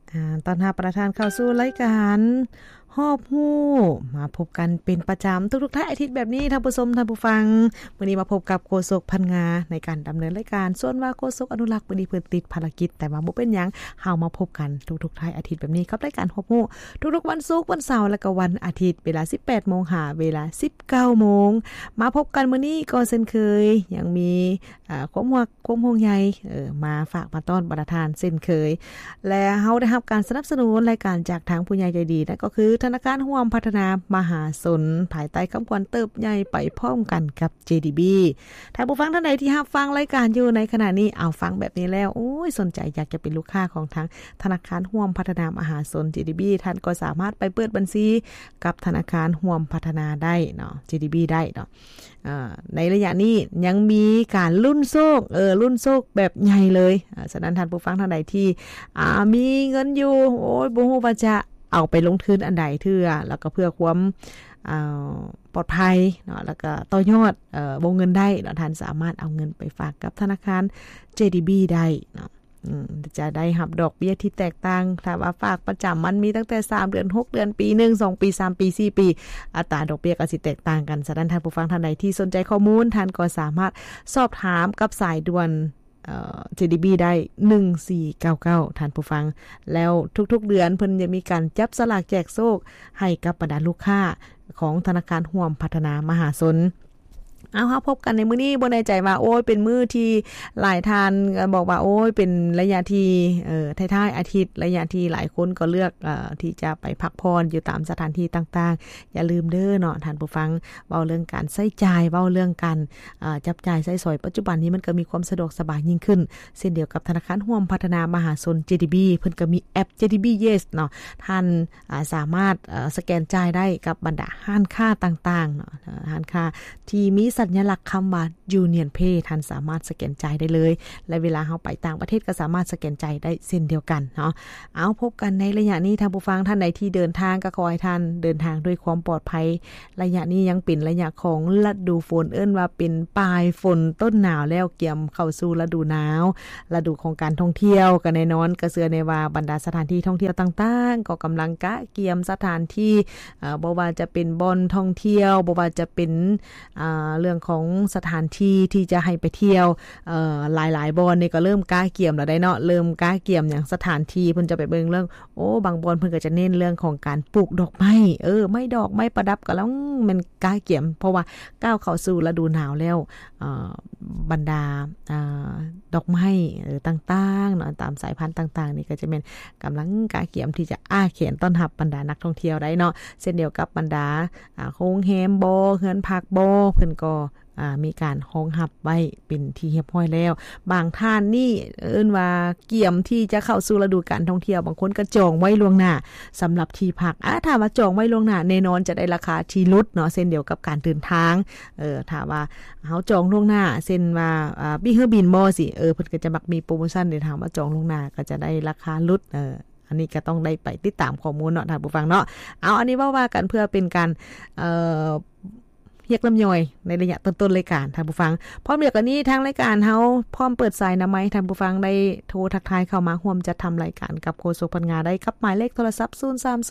ตอนรับประธานเข้าสู่รายการฮอบฮู้มาพบกันเป็นประจำทุกๆท้ายอาทิตย์แบบนี้ท่านผู้ชมท่านผู้ฟังวันนี้มาพบกับโฆษกพันงาในการดำเนินรายการส่วนว่าโฆษกอนุรักษ์วันนี้เพิ่นติดภารกิจแต่ว่าบ่เป็นหยังเฮามาพบกันทุกๆท้ายอาทิตย์แบบนี้ครับรายการฮอบฮู้ทุกๆวันศุกร์วันเสาร์และก็วันอาทิตย์เวลา 18:00 นเวลา 19:00 นมาพบกันมื้อนี้ก็เช่นเคยยังมีความห่วงใยมาฝากมาต้อนประธานเช่นเคยและเฮาได้รับการสนับสนุนรายการจากทางผู้ใหญ่ใจดีนั่นก็คือธนาคารร่วมพัฒนามหาชนภายใต้คำขวัญเติบใหญ่ไปพร้อมกันกับ JDB ถ้าผู้ฟังท่านใดที่รับฟังรายการอยู่ในขณะนี้เอาฟังแบบนี้แล้วโอ้ยสนใจอยากจะเป็นลูกค้าของทางธนาคารร่วมพัฒนามหาชน JDB ท่านก็สามารถไปเปิดบัญชีกับธนาคารร่วมพัฒนาได้เนาะ JDB ได้เนาะในระยะนี้ยังมีการลุ้นโชคลุ้นโชคแบบใหญ่เลยฉะนั้นท่านผู้ฟังท่านใดที่มีเงินอยู่โอ้ยบ่ฮู้ว่าจะเอาไปลงทุนอันใดเทื่อแล้วก็เพื่อความปลอดภัยเนาะแล้วก็ต่อยอดวงเงินได้เนาะท่านสามารถเอาเงินไปฝากกับธนาคาร JDB ได้เนาะจะได้รับดอกเบี้ยที่แตกต่างถ้าว่าฝากประจำมันมีตั้งแต่3เดือน6เดือนปีนึง2ปี3ปี4ปีอัตราดอกเบี้ยก็สิแตกต่างกันฉะนั้นท่านผู้ฟังท่านใดที่สนใจข้อมูลท่านก็สามารถสอบถามกับสายด่วนJDB ได้1499ท่านผู้ฟังแล้วทุกๆเดือนเพิ่นจะมีการจับสลากแจกโชคให้กับบรรดาลูกค้าของธนาคารร่วมพัฒนามหาชนเอาครับพบกันในมื้อนี้บ่แน่ใจว่าโอ้ยเป็นมื้อที่หลายท่านบอกว่าโอ้ยเป็นระยะที่ท้ายๆอาทิตย์ระยะที่หลายคนก็เลือกที่จะไปพักผ่อนอยู่ตามสถานที่ต่างๆอย่าลืมเด้อเนาะท่านผู้ฟังเว้าเรื่องการใช้จ่ายเว้าเรื่องการจับจ่ายใช้สอยปัจจุบันนี้มันก็มีความสะดวกสบายยิ่งขึ้นเช่นเดียวกับธนาคารร่วมพัฒนามหาชน JDB เพิ่นก็มีแอป JDB Yes เนาะท่านสามารถสแกนจ่ายได้กับบรรดาร้านค้าต่างๆเนาะร้านค้าที่มีสัญลักษณ์คำว่า Union Pay ท่านสามารถสแกนจ่ายได้เลยและเวลาเฮาไปต่างประเทศก็สามารถสแกนจ่ายได้เช่นเดียวกันเนาะเอาพบกันในระยะนี้ท่านผู้ฟังท่านใดที่เดินทางก็ขอให้ท่านเดินทางด้วยความปลอดภัยระยะนี้ยังเป็นระยะของฤดูฝนว่าเป็นปลายฝนต้นหนาวแล้วเกี่ยมเข้าสู่ฤดูหนาวฤดูของการท่องเที่ยวกันแน่นอนก็เชื่อในว่าบรรดาสถานที่ท่องเที่ยวต่างๆก็กำลังกะเกี่ยมสถานที่บ่ว่าจะเป็นบ่อนท่องเที่ยวบ่ว่าจะเป็นเรื่องของสถานที่ที่จะให้ไปเที่ยวหลายๆบอนนี่ก็เริ่มก้าเกี่ยมแล้วได้เนาะเริ่มก้าเกี่ยมอย่างสถานที่เพิ่นจะไปเบิ่งเรื่องบางบอนเพิ่นก็จะเน้นเรื่องของการปลูกดอกไม้ไม้ดอกไม้ประดับก็แล้วมันก้าเกี่ยมเพราะว่าก้าวเข้าสู่ฤดูหนาวแล้วบรรดาดอกไม้ต่างๆเนาะตามสายพันธุ์ต่างๆนี่ก็จะเป็นกำลังก้าเกี่ยมที่จะเขียนต้อนรับบรรดานักท่องเที่ยวได้เนาะเช่นเดียวกับบรรดาโรงแรมบ่เฮือนพักบ่เพิ่นก็มีการห้องหับไว้เป็นที่เรียบร้อยแล้วบางท่านนี่ว่าเกี่ยมที่จะเข้าสู่ฤดูกาลท่องเที่ยวบางคนก็จองไว้ล่วงหน้าสำหรับที่พักถ้าว่าจองไว้ล่วงหน้าแน่นอนจะได้ราคาที่ลดเนาะเช่นเดียวกับการเดินทางถ้าว่าเฮาจองล่วงหน้าเช่นว่าบินบ่สิเพิ่นก็จะมักมีโปรโมชั่นเดี๋ยวถามว่าจองล่วงหน้าก็จะได้ราคาลดอันนี้ก็ต้องได้ไปติดตามข้อมูลเนาะท่านผู้ฟังเนาะเอาอันนี้ว่ากันเพื่อเป็นการเรียกลำย่อยในระยะต้นๆรายการท่านผู้ฟังพร้อมเดียวกันนี้ทางรายการเฮาพร้อมเปิดสายนำไม้ท่านผู้ฟังได้โทรทักทายเข้ามาร่วมจัดทำรายการกับโฆษกพันงาได้กับหมายเลขโทรศัพท์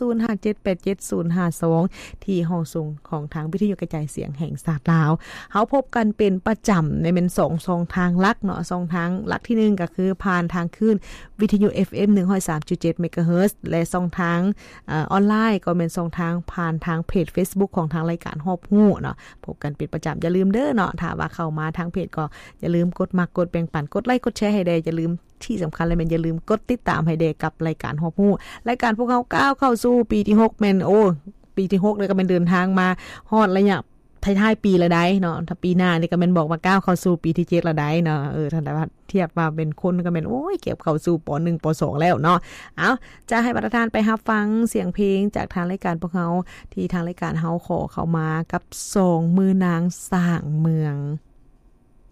0305787052ที่ห้องส่งของทางวิทยุกระจายเสียงแห่งชาติลาวเฮาพบกันเป็นประจำในเป็น2ช่องทางหลักเนาะช่องทางหลักที่1ก็คือผ่านทางคลื่นวิทยุ FM 103.7 เมกะเฮิรตซ์และช่องทางออนไลน์ก็เป็นช่องทางผ่านทางเพจ Facebook ของทางรายการฮอบฮู้เนาะพบกันเป็นประจำอย่าลืมเด้อเนาะถ้าว่าเข้ามาทางเพจก็อย่าลืมกดมักกดแบ่งปันกดไลค์กดแชร์ให้ได้อย่าลืมที่สำคัญเลยแม่นอย่าลืมกดติดตามให้ได้กับรายการฮอบฮู้รายการพวกเขาก้าวเข้าสู่ปีที่6แม่นปีที่6เลยก็เป็นเดินทางมาฮอดระยะท้ายๆปีละได้เนาะถ้าปีหน้านี่ก็แม่นบอกว่าก้าวเข้าสู่ปีที่7ละได้เนาะท่านได้ว่าเทียบว่าเป็นคนก็แม่นเก็บเข้าสู่ป.1 ป.2 แล้วเนาะเอาจะให้ประธานไปรับฟังเสียงเพลงจากทางรายการพวกเขาที่ทางรายการเฮาขอเข้ามากับ2มือนางสร้างเมือง